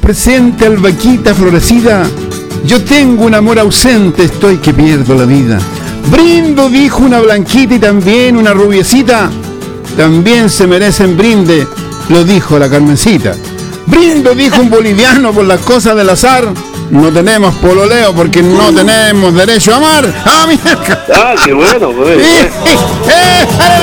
Presente albaquita florecida, yo tengo un amor ausente, estoy que pierdo la vida. Brindo, dijo una blanquita y también una rubiecita, también se merecen brinde, lo dijo la Carmencita. Brindo, dijo un boliviano, por las cosas del azar, no tenemos pololeo porque no tenemos derecho a amar. ¡Ah, mierda! Ah, qué bueno, pues. ¡Dale